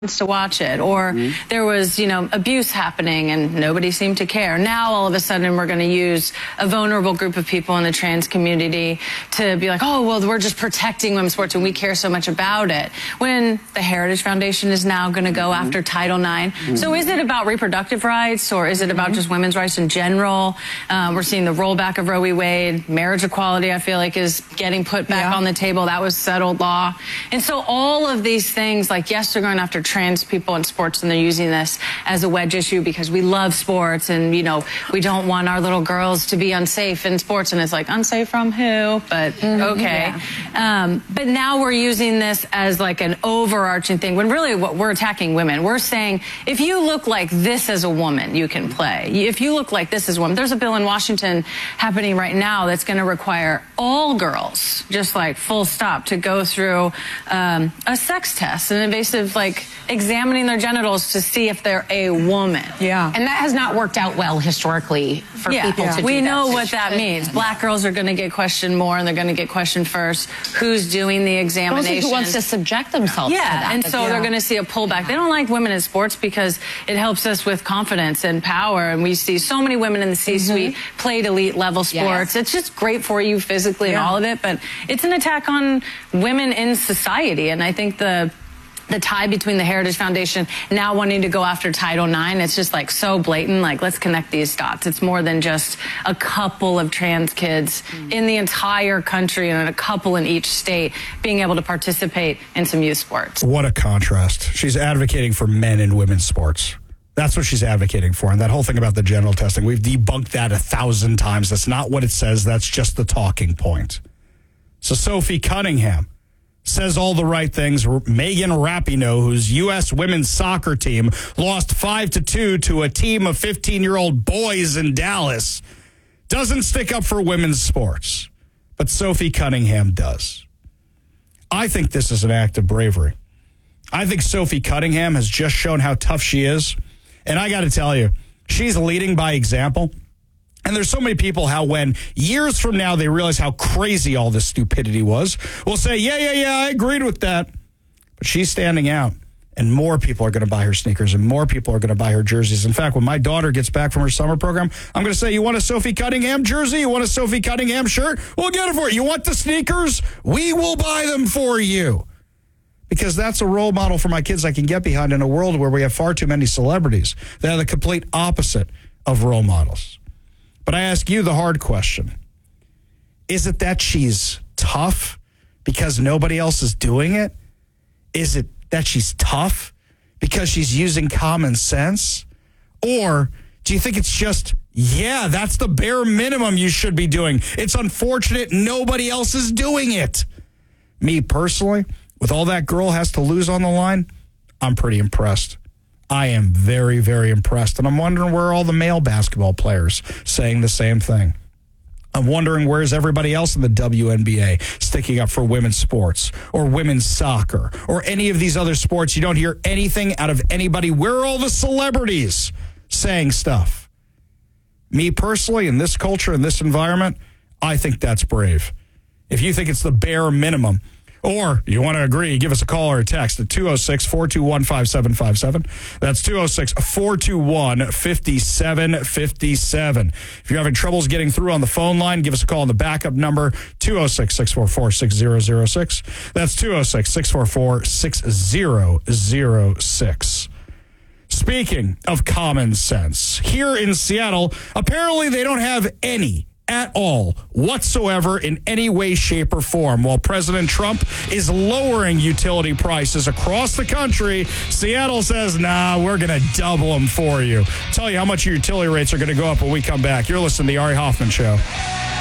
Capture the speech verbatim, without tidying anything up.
to watch it, or mm-hmm. there was, you know, abuse happening and nobody seemed to care. Now, all of a sudden, we're going to use a vulnerable group of people in the trans community to be like, oh, well, we're just protecting women's sports and we care so much about it. When the Heritage Foundation is now going to go mm-hmm. after Title nine. Mm-hmm. So is it about reproductive rights, or is it about mm-hmm. just women's rights in general? Um, we're seeing the rollback of Roe v. Wade. Marriage equality, I feel like, is getting put back yeah. on the table. That was settled law. And so all of these things, like, yes, they're going after trans people in sports, and they're using this as a wedge issue because we love sports and, you know, we don't want our little girls to be unsafe in sports. And it's like, unsafe from who? But okay. Yeah. Um, but now we're using this as like an overarching thing when really what we're attacking women. We're saying, if you look like this as a woman, you can play. If you look like this as a woman, there's a bill in Washington happening right now that's going to require all girls, just like full stop, to go through um, a sex test, an invasive, like, exam examining their genitals to see if they're a woman. Yeah. And that has not worked out well historically for yeah. people yeah. to do We that. know what that means. Black girls are going to get questioned more, and they're going to get questioned first. Who's doing the examination? Who wants to subject themselves yeah. to that? And so yeah. they're going to see a pullback. They don't like women in sports because it helps us with confidence and power. And we see so many women in the C-suite mm-hmm. played elite level sports. Yes. It's just great for you physically yeah. and all of it. But it's an attack on women in society. And I think the the tie between the Heritage Foundation now wanting to go after Title nine, it's just like so blatant. Like, let's connect these dots. It's more than just a couple of trans kids mm. in the entire country and a couple in each state being able to participate in some youth sports. What a contrast. She's advocating for men in women's sports. That's what she's advocating for. And that whole thing about the genital testing, we've debunked that a thousand times. That's not what it says. That's just the talking point. So Sophie Cunningham says all the right things. Megan Rapinoe, whose U S women's soccer team lost five to two to a team of fifteen-year-old boys in Dallas, doesn't stick up for women's sports. But Sophie Cunningham does. I think this is an act of bravery. I think Sophie Cunningham has just shown how tough she is. And I got to tell you, she's leading by example. And there's so many people how when years from now they realize how crazy all this stupidity was, will say, yeah, yeah, yeah, I agreed with that. But she's standing out, and more people are going to buy her sneakers, and more people are going to buy her jerseys. In fact, when my daughter gets back from her summer program, I'm going to say, you want a Sophie Cunningham jersey? You want a Sophie Cunningham shirt? We'll get it for you. You want the sneakers? We will buy them for you. Because that's a role model for my kids I can get behind in a world where we have far too many celebrities that are the complete opposite of role models. But I ask you the hard question. Is it that she's tough because nobody else is doing it? Is it that she's tough because she's using common sense? Or do you think it's just, yeah, that's the bare minimum you should be doing? It's unfortunate nobody else is doing it. Me personally, with all that girl has to lose on the line, I'm pretty impressed. I am very, very impressed. And I'm wondering where are all the male basketball players saying the same thing. I'm wondering where's everybody else in the W N B A sticking up for women's sports or women's soccer or any of these other sports. You don't hear anything out of anybody. Where are all the celebrities saying stuff? Me personally, in this culture, in this environment, I think that's brave. If you think it's the bare minimum, or you want to agree, give us a call or a text at two oh six, four two one, five seven five seven. That's two oh six, four two one, five seven five seven. If you're having troubles getting through on the phone line, give us a call on the backup number, two oh six, six four four, six zero zero six. That's two oh six, six four four, six zero zero six. Speaking of common sense, here in Seattle, apparently they don't have any at all whatsoever in any way, shape, or form. While President Trump is lowering utility prices across the country, Seattle says, nah, we're going to double them for you. Tell you how much your utility rates are going to go up when we come back. You're listening to The Ari Hoffman Show.